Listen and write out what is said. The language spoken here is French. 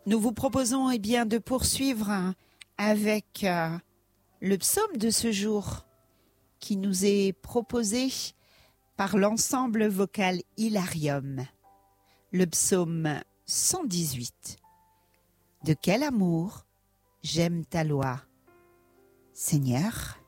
Nous vous proposons de poursuivre avec le psaume de ce jour qui nous est proposé par l'ensemble vocal Hilarium, le psaume 118. De quel amour j'aime ta loi, Seigneur.